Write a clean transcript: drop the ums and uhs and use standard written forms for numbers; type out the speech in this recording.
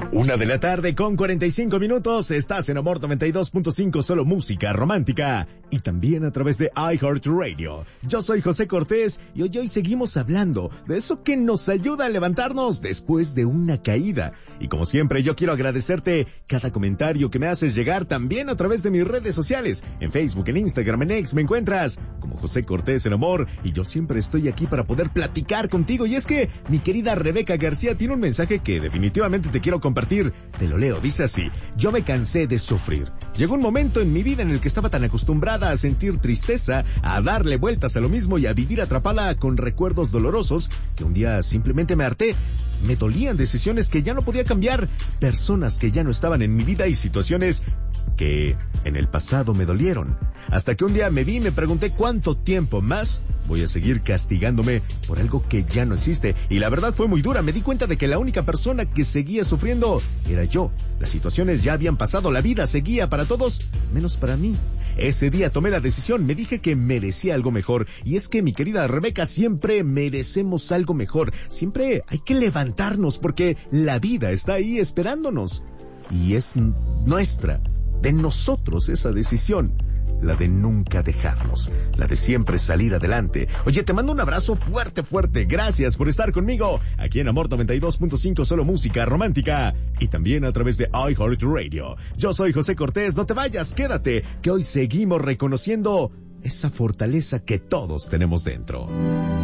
1:45 p.m. Estás en Amor 92.5, solo música romántica. Y también a través de iHeartRadio. Yo soy José Cortés y hoy seguimos hablando de eso que nos ayuda a levantarnos después de una caída. Y como siempre, yo quiero agradecerte cada comentario que me haces llegar también a través de mis redes sociales. En Facebook, en Instagram, en X me encuentras como José Cortés en Amor. Y yo siempre estoy aquí para poder platicar contigo. Y es que mi querida Rebeca García tiene un mensaje que definitivamente te quiero compartir. Te lo leo, dice así: yo me cansé de sufrir. Llegó un momento en mi vida en el que estaba tan acostumbrada a sentir tristeza, a darle vueltas a lo mismo y a vivir atrapada con recuerdos dolorosos, que un día simplemente me harté. Me dolían decisiones que ya no podía cambiar, personas que ya no estaban en mi vida y situaciones que en el pasado me dolieron. Hasta que un día me vi y me pregunté cuánto tiempo más voy a seguir castigándome por algo que ya no existe. Y la verdad fue muy dura. Me di cuenta de que la única persona que seguía sufriendo era yo. Las situaciones ya habían pasado, la vida seguía para todos, menos para mí. Ese día tomé la decisión, me dije que merecía algo mejor. Y es que, mi querida Rebeca, siempre merecemos algo mejor. Siempre hay que levantarnos porque la vida está ahí esperándonos. Y es nuestra, de nosotros, esa decisión. La de nunca dejarnos, la de siempre salir adelante. Oye, te mando un abrazo fuerte, fuerte. Gracias por estar conmigo aquí en Amor 92.5, solo música romántica. Y también a través de iHeartRadio. Yo soy José Cortés, no te vayas, quédate, que hoy seguimos reconociendo esa fortaleza que todos tenemos dentro.